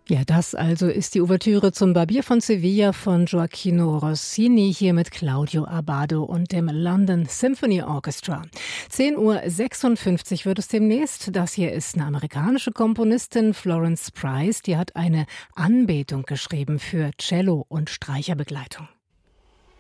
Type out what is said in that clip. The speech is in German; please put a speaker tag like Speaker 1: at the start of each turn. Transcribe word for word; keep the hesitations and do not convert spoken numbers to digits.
Speaker 1: Ja, das also ist die Ouvertüre zum Barbier von Sevilla von Gioachino Rossini, hier mit Claudio Abbado und dem London Symphony Orchestra. zehn Uhr sechsundfünfzig wird es demnächst. Das hier ist eine amerikanische Komponistin, Florence Price. Die hat eine Anbetung geschrieben für Cello und Streicherbegleitung.